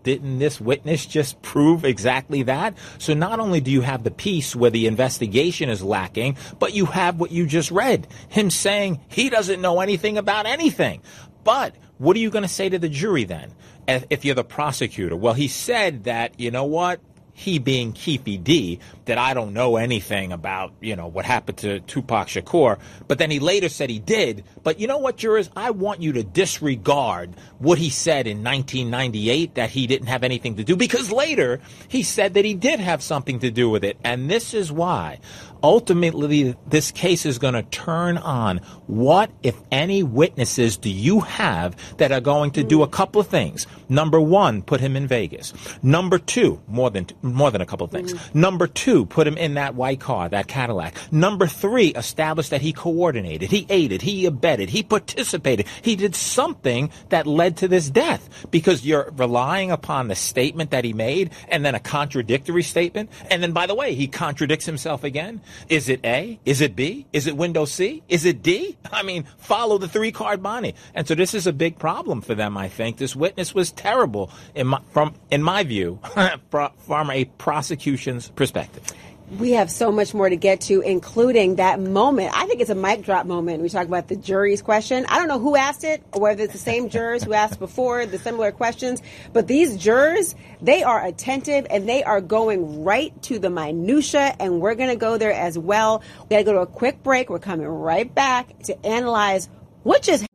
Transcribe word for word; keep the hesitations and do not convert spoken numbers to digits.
Didn't this witness just prove exactly that? So not only do you have the piece where the investigation is lacking, but you have what you just read, him saying he doesn't know anything about anything. But what are you going to say to the jury then if you're the prosecutor? Well, he said that, you know what? He being Keefe D, that I don't know anything about, you know, what happened to Tupac Shakur. But then he later said he did. But you know what, jurors? I want you to disregard what he said in nineteen ninety-eight, that he didn't have anything to do, because later he said that he did have something to do with it. And this is why ultimately this case is going to turn on what, if any, witnesses do you have that are going to do a couple of things. Number one, put him in Vegas. Number two, more than more than a couple of things. Mm-hmm. Number two, put him in that white car, that Cadillac. Number three, establish that he coordinated, he aided, he abetted, he participated. He did something that led to this death, because you're relying upon the statement that he made and then a contradictory statement. And then, by the way, he contradicts himself again. Is it A? Is it B? Is it window C? Is it D? I mean, follow the three-card money. And so this is a big problem for them, I think. This witness was terrible, in my, from in my view, from a prosecution's perspective. We have so much more to get to, including that moment. I think it's a mic drop moment. We talk about the jury's question. I don't know who asked it, or whether it's the same jurors who asked before the similar questions. But these jurors, they are attentive, and they are going right to the minutia, and we're going to go there as well. We got to go to a quick break. We're coming right back to analyze what just